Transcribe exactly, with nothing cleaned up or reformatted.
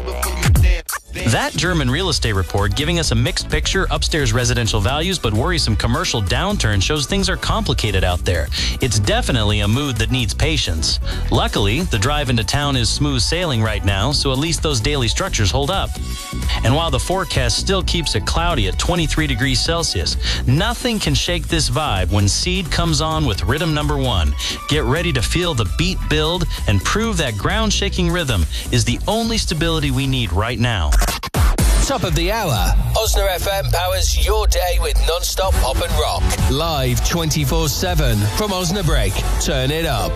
That German real estate report giving us a mixed picture, upstairs residential values, but worrisome commercial downturn shows things are complicated out there. It's definitely a mood that needs patience. Luckily, the drive into town is smooth sailing right now, so at least those daily structures hold up. And while the forecast still keeps it cloudy at twenty-three degrees Celsius, nothing can shake this vibe when Seed comes on with rhythm number one. Get ready to feel the beat build and prove that ground-shaking rhythm is the only stability we need right now. Top of the hour. Osna F M powers your day with non-stop pop and rock. Live twenty-four seven from Osnabrück. Turn it up.